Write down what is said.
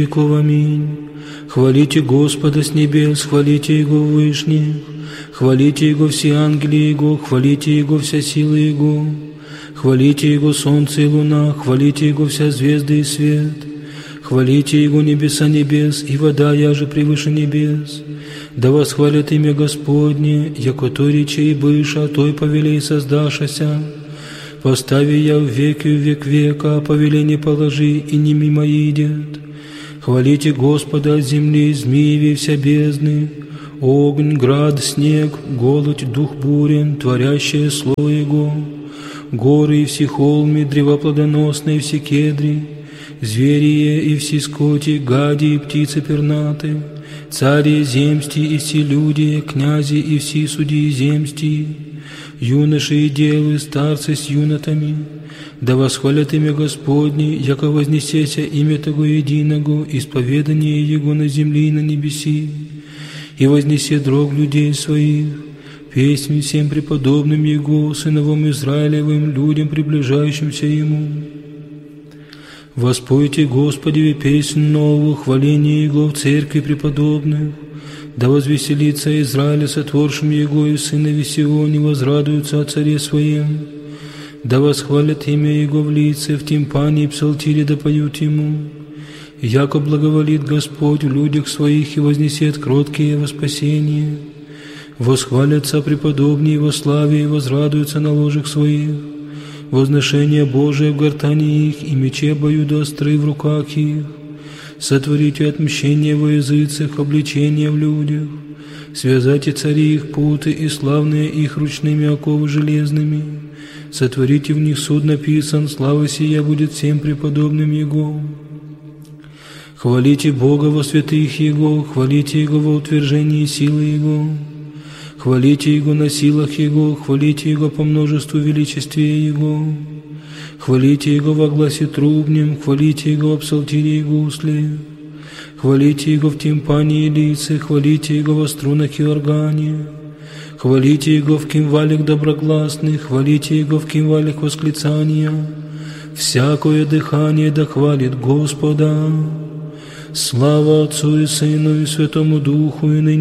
веков. Аминь. Хвалите Господа с небес, хвалите Его в вышних, хвалите Его все ангели Его, хвалите Его вся сила Его, хвалите Его солнце и луна, хвалите Его вся звезды и свет, хвалите Его небеса небес, и вода яже превыше небес. Да восхвалят имя Господне, яко то рече и быша, той повелей создашася. Постави я в веки в век века, а повеление положи, и не мимо идет. Хвалите Господа от земли, змеи вся бездны, огонь, град, снег, голодь, дух бурен, творящее слово Его, горы и все холмы, древа плодоносные, все кедри, звери и все скоти, гади и птицы пернаты, цари земсти и все люди, князи и все судьи земсти, юноши и девы, старцы с юнотами. Да восхвалят имя Господне, яко вознесеся имя Того единого, исповедание Его на земле и на небеси, и вознесет рог людей своих, песнь всем преподобным Его, сыновам Израилевым, людям, приближающимся Ему. Воспойте Господеве песнь новую, хваление Его в церкви преподобных. Да возвеселится Израиль сотворшим Его, и сынови Сионе возрадуются о царе своем. Да восхвалят имя Его в лице, в тимпане и псалтире да поют Ему. Яко благоволит Господь в людях своих и вознесет кроткие во спасение. Восхвалятся преподобные во славе и возрадуются на ложах своих. Возношение Божие в гортани их, и мечи обоюдоостры в руках их. Сотворите отмщение во языцах, обличение в людях. Связайте цари их путы, и славные их ручными оковы железными. Сотворите в них суд написан, слава сия будет всем преподобным Его. Хвалите Бога во святых Его, хвалите Его во утверждении силы Его. Хвалите Его на силах Его, хвалите Его по множеству величестве Его. Хвалите Его во гласе трубнем, хвалите Его в псалтире и гусле. Хвалите Его в тимпане и лице, хвалите Его во струнах и органе. Хвалите Его в кимвалях доброгласных, хвалите Его в кимвалях восклицания. Всякое дыхание да хвалит Господа. Слава Отцу и Сыну и Святому Духу, и ныне